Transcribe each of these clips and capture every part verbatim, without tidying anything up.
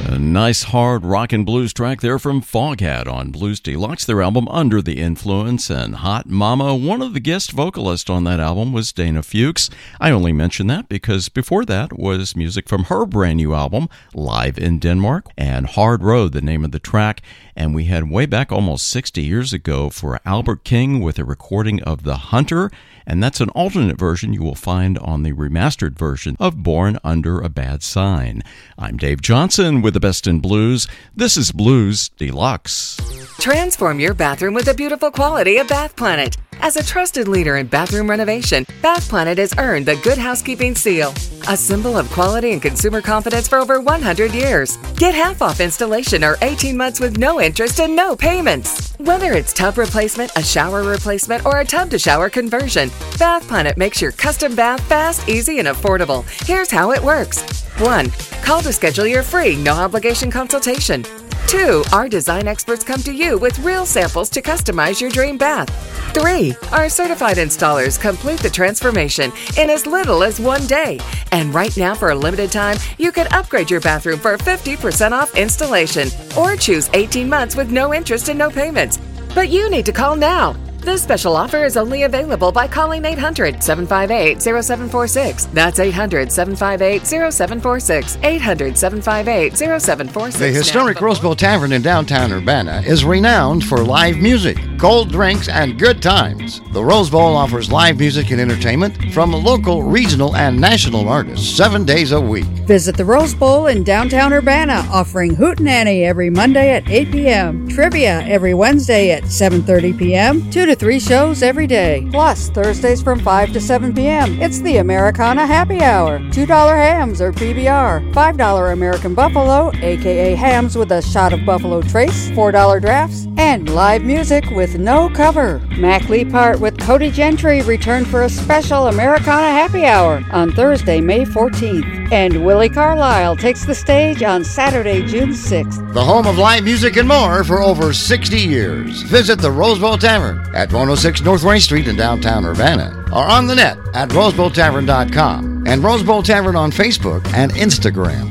A nice hard rock and blues track there from Foghat on Blues Deluxe, their album Under the Influence, and Hot Mama. One of the guest vocalists on that album was Dana Fuchs. I only mention that because before that was music from her brand new album, Live in Denmark, and Hard Road, the name of the track. And we had way back almost sixty years ago for Albert King with a recording of The Hunter, and that's an alternate version you will find on the remastered version of Born Under a Bad Sign. I'm Dave Johnson with the best in blues. This is Blues Deluxe. Transform your bathroom with the beautiful quality of Bath Planet. As a trusted leader in bathroom renovation, Bath Planet has earned the Good Housekeeping seal, a symbol of quality and consumer confidence for over one hundred years. Get half off installation or eighteen months with no interest and no payments. Whether it's tub replacement, a shower replacement, or a tub-to-shower conversion, Bath Planet makes your custom bath fast, easy, and affordable. Here's how it works. one. Call to schedule your free, no-obligation consultation. two. Our design experts come to you with real samples to customize your dream bath. three. Our certified installers complete the transformation in as little as one day. And right now, for a limited time, you can upgrade your bathroom for fifty percent off installation or choose eighteen months with no interest and no payments. But you need to call now. This special offer is only available by calling eight hundred, seven five eight, zero seven four six. That's eight hundred, seven five eight, zero seven four six. eight hundred, seven five eight, zero seven four six. The historic Rose Bowl Tavern in downtown Urbana is renowned for live music, cold drinks, and good times. The Rose Bowl offers live music and entertainment from local, regional, and national artists seven days a week. Visit the Rose Bowl in downtown Urbana, offering Hootenanny every Monday at eight p.m., trivia every Wednesday at seven thirty p.m., two to three shows every day. Plus, Thursdays from five to seven p.m., it's the Americana Happy Hour. two dollar hams or P B R, five dollar American Buffalo, aka hams with a shot of Buffalo Trace, four dollar drafts, and live music with no cover. Mac Leapart with Cody Gentry returned for a special Americana Happy Hour on Thursday, May fourteenth. And Willie Carlisle takes the stage on Saturday, June sixth. The home of live music and more for over sixty years. Visit the Rose Bowl Tavern at one oh six North Rain Street in downtown Urbana, or on the net at rose bowl tavern dot com and Rose Bowl Tavern on Facebook and Instagram.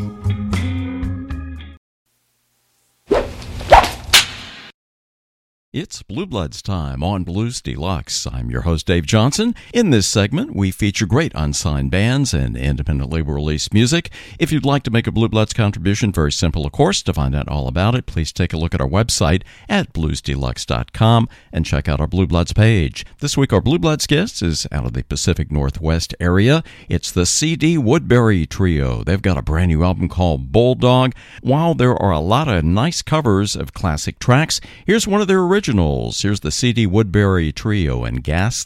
It's Blue Bloods time on Blues Deluxe. I'm your host, Dave Johnson. In this segment, we feature great unsigned bands and independently released music. If you'd like to make a Blue Bloods contribution, very simple, of course. To find out all about it, please take a look at our website at blues deluxe dot com and check out our Blue Bloods page. This week, our Blue Bloods guest is out of the Pacific Northwest area. It's the C D Woodbury Trio. They've got a brand new album called Bulldog. While there are a lot of nice covers of classic tracks, here's one of their originals. Here's the C D Woodbury Trio and Gas